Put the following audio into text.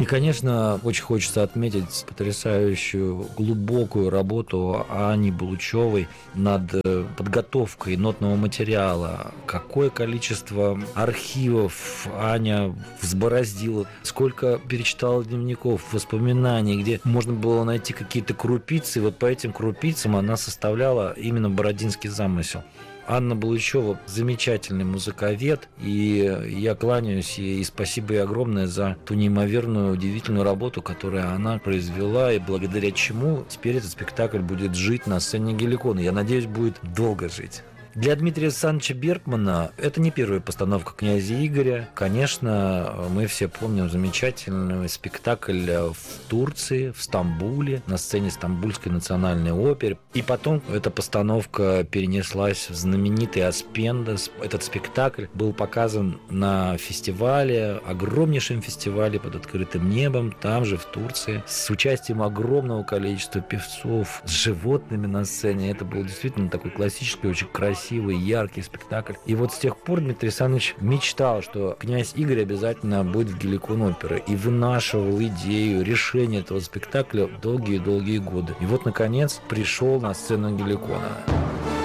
конечно, очень хочется отметить потрясающую глубокую работу Ани Булычевой над подготовкой нотного материала. Какое количество архивов Аня взбороздила, сколько перечитала дневников, воспоминаний, где можно было найти какие-то крупицы. И вот по этим крупицам она составляла именно «Бородинский замысел». Анна Булычева замечательный музыковед, и я кланяюсь ей, и спасибо ей огромное за ту неимоверную, удивительную работу, которую она произвела, и благодаря чему теперь этот спектакль будет жить на сцене Геликона. Я надеюсь, будет долго жить. Для Дмитрия Александровича Бергмана это не первая постановка «Князя Игоря». Конечно, мы все помним замечательный спектакль в Турции, в Стамбуле, на сцене Стамбульской национальной оперы. И потом эта постановка перенеслась в знаменитый Аспендас. Этот спектакль был показан на фестивале, огромнейшем фестивале под открытым небом, там же, в Турции, с участием огромного количества певцов, с животными на сцене. Это был действительно такой классический, очень красивый, яркий спектакль. И вот с тех пор Дмитрий Александрович мечтал, что «Князь Игорь» обязательно будет в Геликон оперы. И вынашивал идею, решение этого спектакля долгие-долгие годы. И вот, наконец, пришел на сцену Геликона.